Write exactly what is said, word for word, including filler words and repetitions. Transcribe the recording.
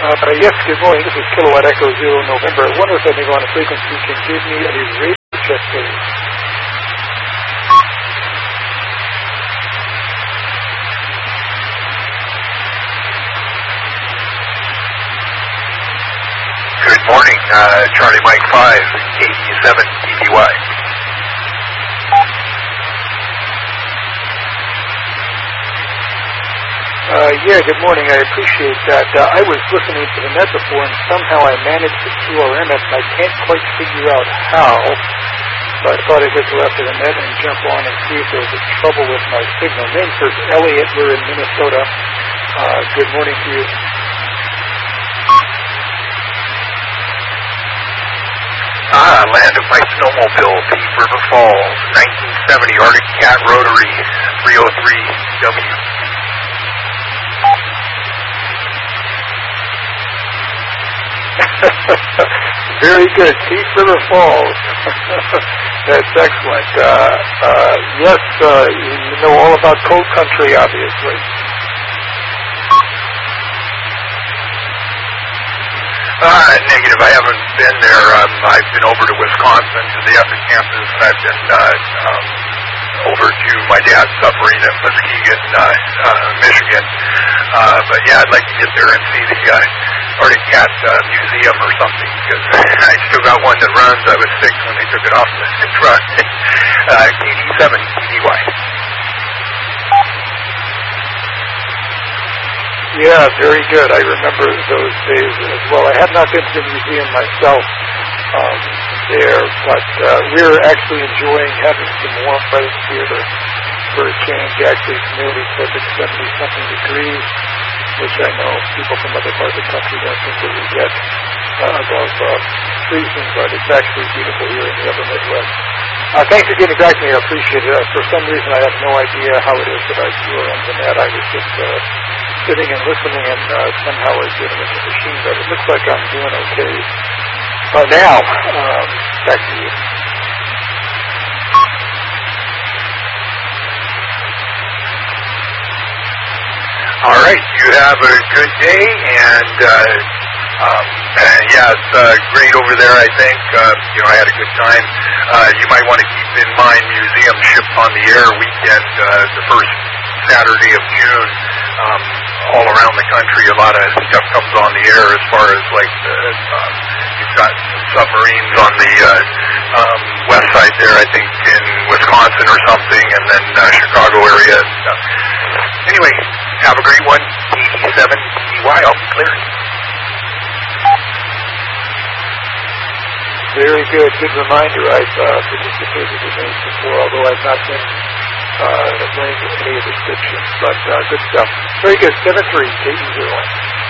Uh, yes, good morning. This is Kilowatt Echo Zero November. I wonder if anything on a frequency can give me a radio check, please. Good morning, uh, Charlie Mike five, eighty-seven T V Y. Uh, yeah, good morning. I appreciate that. Uh, I was listening to the net before, and somehow I managed to Q R M it, and I can't quite figure out how. So I thought I'd just go after the net and jump on and see if there was a trouble with my signal. Name first, Elliot. We're in Minnesota. Uh, good morning to you. Ah, land of my snowmobile, Peace River Falls, nineteen seventy Arctic Cat Rotary, three oh three W. Very good. Peace River Falls. That's excellent. Uh, uh, yes, uh, you know all about cold country, obviously. Uh, negative. I haven't been there. Um, I've been over to Wisconsin to the Epic campus. I've been uh, um, over to my dad's suffering at Muskegon, uh, uh, Michigan. Uh, but yeah, I'd like to get there and see the uh, Arctic Cat uh, Museum or something, because I still got one that runs. I was six when they took it off the truck. uh, K D seven T D Y. Yeah, very good. I remember those days as well. I have not been to the museum myself um, there, but uh, we're actually enjoying having some warm weather here to, for a change. Actually, it's nearly said it's seventy-something degrees, which I know people from other parts of the country don't think that we get uh, above uh, freezing, but it's actually beautiful here in the upper Midwest. Uh, thanks for getting back to me. I appreciate it. Uh, for some reason, I have no idea how it is that I Q R M the net. I was just uh, sitting and listening, and uh, somehow I was dealing with the machine, but it looks like I'm doing okay. Uh, now, um, back to you. All right, you have a good day, and uh, um, yeah, it's uh, great over there, I think. Uh, you know, I had a good time. Uh, you might want to keep in mind Museum Ships on the Air weekend, uh, the first Saturday of June. Um, all around the country, a lot of stuff comes on the air as far as, like, the, um, you've got submarines on the uh, um, west side there, I think, in Wisconsin or something, and then uh, Chicago area and stuff. Anyway, have a great one. eighty-seven T D Y, I'll be clear. Very good. Good reminder. I've uh, participated in those before, although I've not been uh, playing any of the descriptions, but uh, good stuff. Very good. seven three K E zero.